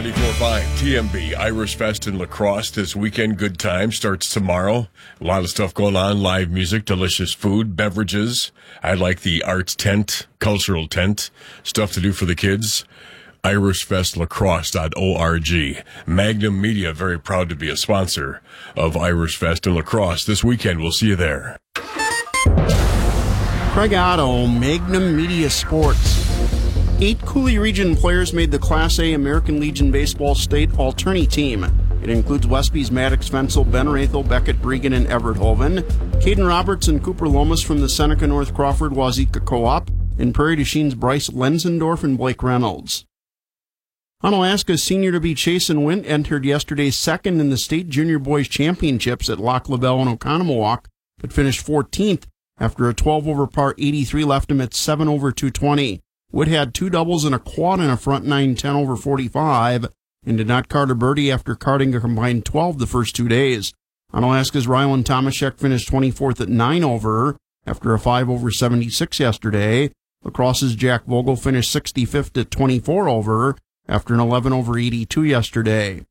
94.5 TMB Irish Fest in La Crosse this weekend. Good time starts tomorrow. A lot of stuff going on. Live music, delicious food, beverages. I like the arts tent, cultural tent, stuff to do for the kids. IrishFestLaCrosse.org. Magnum Media, very proud to be a sponsor of Irish Fest in La Crosse this weekend. We'll see you there. Craig Otto, Magnum Media Sports. 8 Coulee Region players made the Class A American Legion Baseball State Alternate Team. It includes Westby's Maddox Fensel, Ben Rathel, Beckett Bregan, and Everett Hoven, Caden Roberts and Cooper Lomas from the Seneca North Crawford Wazeeka Co-op, and Prairie du Chine's Bryce Lenzendorf and Blake Reynolds. Onalaska's senior-to-be Chasen Wint entered yesterday's second in the state junior boys championships at Loch LaBelle and Oconomowoc, but finished 14th after a 12-over par 83 left him at 7 over 220. Wood had 2 doubles and a quad in a front 9 10 over 45 and did not card a birdie after carding a combined 12 the first 2 days. Onalaska's Rylan Tomaszek finished 24th at 9 over after a 5 over 76 yesterday. Lacrosse's Jack Vogel finished 65th at 24 over after an 11 over 82 yesterday.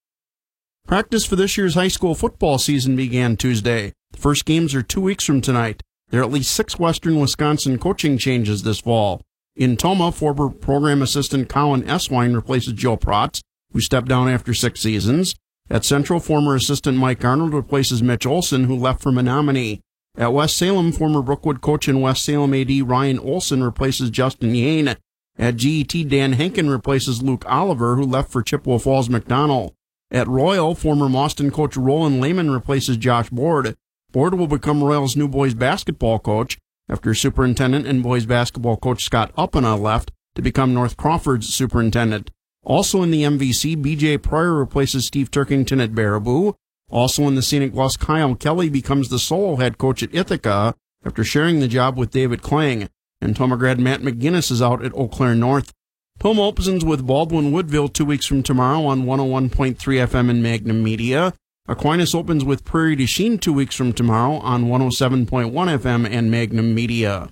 Practice for this year's high school football season began Tuesday. The first games are 2 weeks from tonight. There are at least 6 Western Wisconsin coaching changes this fall. In Tomah, former program assistant Colin Eswine replaces Joe Protz, who stepped down after 6 seasons. At Central, former assistant Mike Arnold replaces Mitch Olson, who left for Menominee. At West Salem, former Brookwood coach and West Salem AD Ryan Olson replaces Justin Yane. At GET, Dan Henkin replaces Luke Oliver, who left for Chippewa Falls McDonald. At Royal, former Mauston coach Roland Lehman replaces Josh Board. Board will become Royal's new boys basketball coach after superintendent and boys basketball coach Scott Uppana left to become North Crawford's superintendent. Also in the MVC, BJ Pryor replaces Steve Turkington at Baraboo. Also in the Scenic Bluffs, Kyle Kelly becomes the solo head coach at Ithaca after sharing the job with David Klang. And Tomah grad Matt McGinnis is out at Eau Claire North. Tomah opens with Baldwin Woodville 2 weeks from tomorrow on 101.3 FM in Magnum Media. Aquinas opens with Prairie du Chine 2 weeks from tomorrow on 107.1 FM and Magnum Media.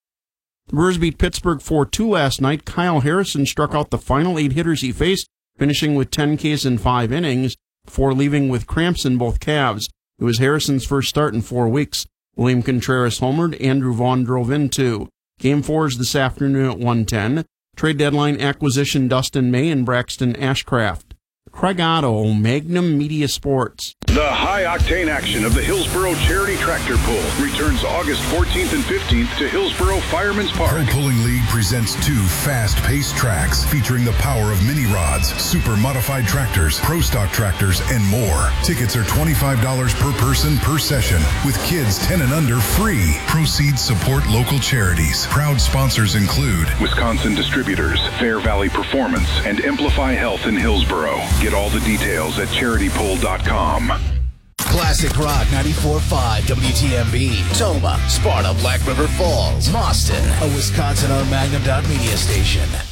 The Brewers beat Pittsburgh 4-2 last night. Kyle Harrison struck out the final 8 hitters he faced, finishing with 10 Ks in 5 innings, before leaving with cramps in both calves. It was Harrison's first start in 4 weeks. William Contreras homered, Andrew Vaughn drove in 2. Game 4 is this afternoon at 1:10. Trade deadline acquisition Dustin May and Braxton Ashcraft. Craig Otto, Magnum Media Sports. The high-octane action of the Hillsboro Charity Tractor Pull returns August 14th and 15th to Hillsboro Fireman's Park. Pro Pulling League presents 2 fast-paced tracks featuring the power of mini rods, super modified tractors, pro stock tractors, and more. Tickets are $25 per person per session, with kids 10 and under free. Proceeds support local charities. Proud sponsors include Wisconsin Distributors, Fair Valley Performance, and Amplify Health in Hillsboro. Get all the details at charitypull.com. Classic Rock 94.5 WTMB. Tomah, Sparta, Black River Falls, Mauston, a Wisconsin-owned Magnum Media station.